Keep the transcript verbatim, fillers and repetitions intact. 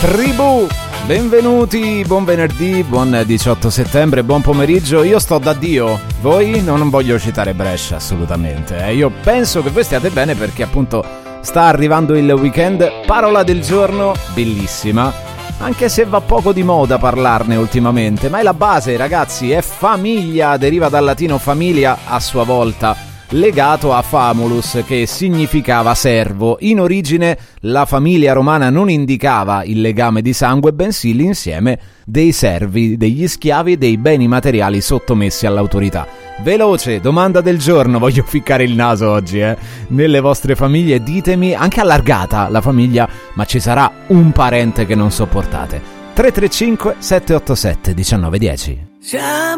Tribù, benvenuti, buon venerdì, buon diciotto settembre, buon pomeriggio. Io sto da Dio, voi non voglio citare Brescia assolutamente, eh. Io penso che voi stiate bene perché appunto sta arrivando il weekend. Parola del giorno, bellissima, anche se va poco di moda parlarne ultimamente, ma è la base, ragazzi, è famiglia, deriva dal latino familia, a sua volta legato a famulus, che significava servo. In origine la famiglia romana non indicava il legame di sangue, bensì l'insieme dei servi, degli schiavi e dei beni materiali sottomessi all'autorità. Veloce, domanda del giorno, voglio ficcare il naso oggi, eh. Nelle vostre famiglie ditemi, anche allargata la famiglia, ma ci sarà un parente che non sopportate. tre tre cinque sette otto sette uno nove uno zero.